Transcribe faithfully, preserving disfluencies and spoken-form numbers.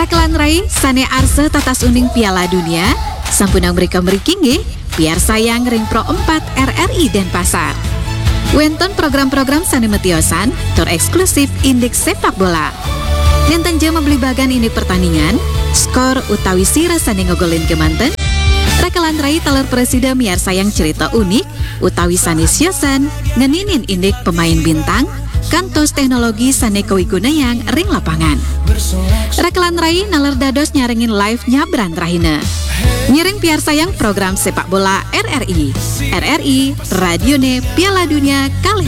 Rekelan rai sane arse tatas uning Piala Dunia sampunang mereka merikingi biar sayang ring pro empat R R I Denpasar. Wenton program-program sane metiosan tor eksklusif indeks sepak bola. Nenten jema beli bagan ini pertandingan, skor utawi sira sane ngogolin kemanten. Rekelan rai taler presiden miar sayang cerita unik utawi sane siosan ngeninin indik pemain bintang kantos teknologi sane kawiguna yang ring lapangan. Rekelan rai naler dados nyarengin live nyabran rahina. Nyiring piar sayang program sepak bola R R I. R R I, Radione Piala Dunia kali